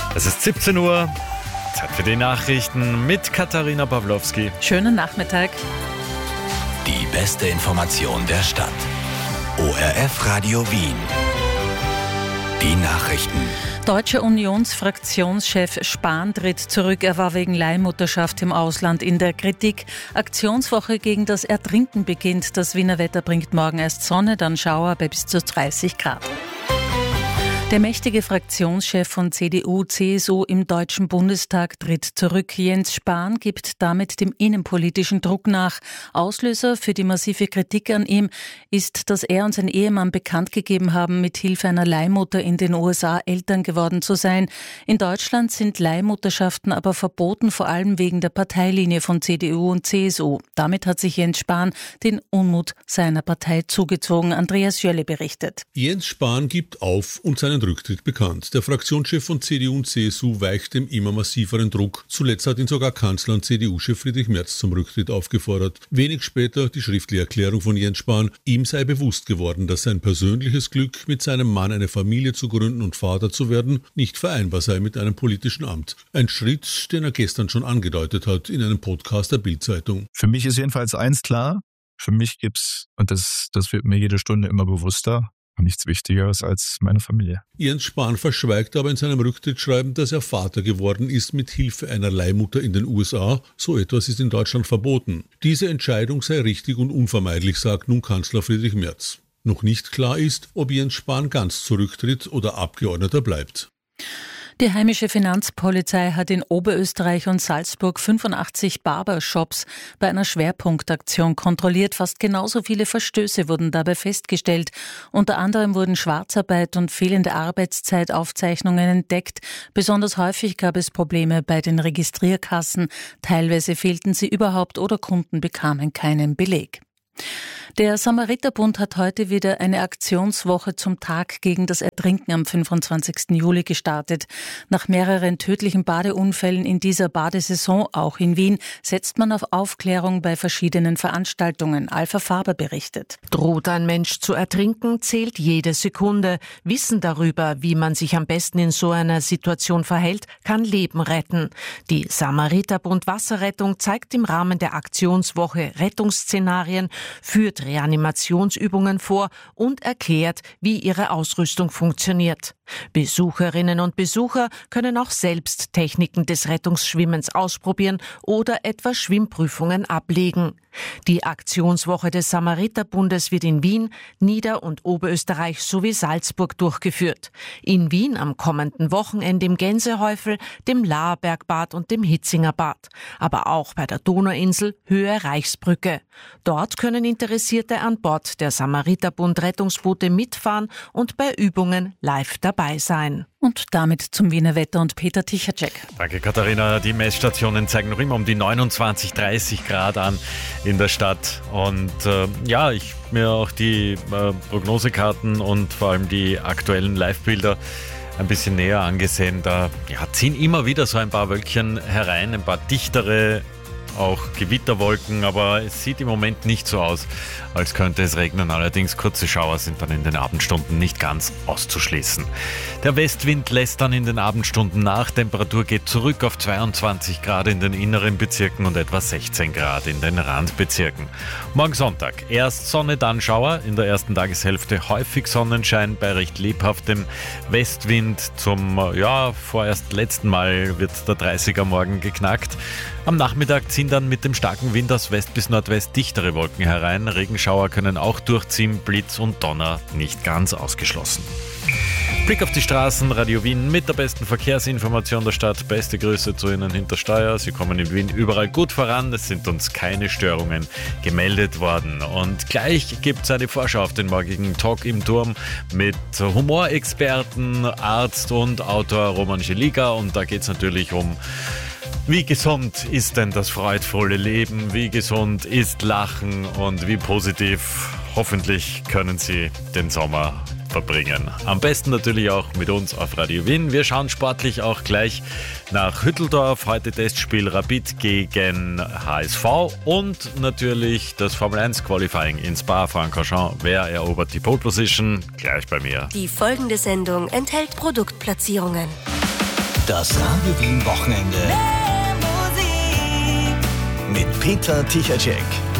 Es ist 17 Uhr, Zeit für die Nachrichten mit Katharina Pawlowski. Schönen Nachmittag. Die beste Information der Stadt. ORF Radio Wien. Die Nachrichten. Deutscher Unionsfraktionschef Spahn tritt zurück. Er war wegen Leihmutterschaft im Ausland in der Kritik. Aktionswoche gegen das Ertrinken beginnt. Das Wiener Wetter bringt morgen erst Sonne, dann Schauer bei bis zu 30 Grad. Der mächtige Fraktionschef von CDU, CSU im Deutschen Bundestag tritt zurück. Jens Spahn gibt damit dem innenpolitischen Druck nach. Auslöser für die massive Kritik an ihm ist, dass er und sein Ehemann bekannt gegeben haben, mit Hilfe einer Leihmutter in den USA Eltern geworden zu sein. In Deutschland sind Leihmutterschaften aber verboten, vor allem wegen der Parteilinie von CDU und CSU. Damit hat sich Jens Spahn den Unmut seiner Partei zugezogen. Andreas Jölle berichtet. Jens Spahn gibt auf und seinen Rücktritt bekannt. Der Fraktionschef von CDU und CSU weicht dem immer massiveren Druck. Zuletzt hat ihn sogar Kanzler und CDU-Chef Friedrich Merz zum Rücktritt aufgefordert. Wenig später die schriftliche Erklärung von Jens Spahn. Ihm sei bewusst geworden, dass sein persönliches Glück, mit seinem Mann eine Familie zu gründen und Vater zu werden, nicht vereinbar sei mit einem politischen Amt. Ein Schritt, den er gestern schon angedeutet hat in einem Podcast der Bild-Zeitung. Für mich ist jedenfalls eins klar. Für mich gibt's, und das wird mir jede Stunde immer bewusster, nichts Wichtigeres als meine Familie. Jens Spahn verschweigt aber in seinem Rücktrittsschreiben, dass er Vater geworden ist mit Hilfe einer Leihmutter in den USA. So etwas ist in Deutschland verboten. Diese Entscheidung sei richtig und unvermeidlich, sagt nun Kanzler Friedrich Merz. Noch nicht klar ist, ob Jens Spahn ganz zurücktritt oder Abgeordneter bleibt. Die heimische Finanzpolizei hat in Oberösterreich und Salzburg 85 Barbershops bei einer Schwerpunktaktion kontrolliert. Fast genauso viele Verstöße wurden dabei festgestellt. Unter anderem wurden Schwarzarbeit und fehlende Arbeitszeitaufzeichnungen entdeckt. Besonders häufig gab es Probleme bei den Registrierkassen. Teilweise fehlten sie überhaupt oder Kunden bekamen keinen Beleg. Der Samariterbund hat heute wieder eine Aktionswoche zum Tag gegen das Ertrinken am 25. Juli gestartet. Nach mehreren tödlichen Badeunfällen in dieser Badesaison, auch in Wien, setzt man auf Aufklärung bei verschiedenen Veranstaltungen. Alpha Faber berichtet. Droht ein Mensch zu ertrinken, zählt jede Sekunde. Wissen darüber, wie man sich am besten in so einer Situation verhält, kann Leben retten. Die Samariterbund Wasserrettung zeigt im Rahmen der Aktionswoche Rettungsszenarien, führt Reanimationsübungen vor und erklärt, wie ihre Ausrüstung funktioniert. Besucherinnen und Besucher können auch selbst Techniken des Rettungsschwimmens ausprobieren oder etwa Schwimmprüfungen ablegen. Die Aktionswoche des Samariterbundes wird in Wien, Nieder- und Oberösterreich sowie Salzburg durchgeführt. In Wien am kommenden Wochenende im Gänsehäufel, dem Laarbergbad und dem Hitzingerbad. Aber auch bei der Donauinsel Höhe Reichsbrücke. Dort können Interessierte an Bord der Samariterbund Rettungsboote mitfahren und bei Übungen live dabei sein. Und damit zum Wiener Wetter und Peter Tichacek. Danke Katharina. Die Messstationen zeigen noch immer um die 29, 30 Grad an in der Stadt. Und ich habe mir auch die Prognosekarten und vor allem die aktuellen Live-Bilder ein bisschen näher angesehen. Da ziehen immer wieder so ein paar Wölkchen herein, ein paar dichtere, auch Gewitterwolken, aber es sieht im Moment nicht so aus, als könnte es regnen. Allerdings kurze Schauer sind dann in den Abendstunden nicht ganz auszuschließen. Der Westwind lässt dann in den Abendstunden nach. Temperatur geht zurück auf 22 Grad in den inneren Bezirken und etwa 16 Grad in den Randbezirken. Morgen Sonntag erst Sonne, dann Schauer. In der ersten Tageshälfte häufig Sonnenschein bei recht lebhaftem Westwind. Zum vorerst letzten Mal wird der 30er morgen geknackt. Am Nachmittag ziehen dann mit dem starken Wind aus West bis Nordwest dichtere Wolken herein. Regenschauer können auch durchziehen, Blitz und Donner nicht ganz ausgeschlossen. Blick auf die Straßen, Radio Wien mit der besten Verkehrsinformation der Stadt. Beste Grüße zu Ihnen hinter Steuer. Sie kommen in Wien überall gut voran. Es sind uns keine Störungen gemeldet worden. Und gleich gibt es eine Vorschau auf den morgigen Talk im Turm mit Humorexperten, Arzt und Autor Roman Scheliga. Und da geht es natürlich um: Wie gesund ist denn das freudvolle Leben? Wie gesund ist Lachen? Und wie positiv, hoffentlich, können Sie den Sommer verbringen. Am besten natürlich auch mit uns auf Radio Wien. Wir schauen sportlich auch gleich nach Hütteldorf. Heute Testspiel Rapid gegen HSV und natürlich das Formel 1 Qualifying in Spa-Francorchamps. Wer erobert die Pole Position? Gleich bei mir. Die folgende Sendung enthält Produktplatzierungen. Das Radio Wien Wochenende mit Peter Tichacek.